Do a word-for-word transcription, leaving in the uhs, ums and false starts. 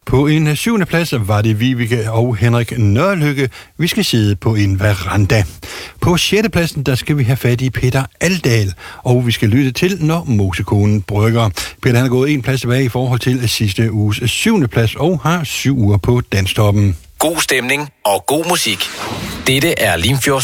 På en syvende plads var det Vibeke og Henrik Nørlykke. Vi skal sidde på en veranda. På sjette pladsen, der skal vi have fat i Peter Aldal, og vi skal lytte til, når Mosekonen brygger. Peter, han er gået en plads tilbage i forhold til sidste uges syvende plads og har syv uger på danstoppen. God stemning og god musik. Dette er Limfjords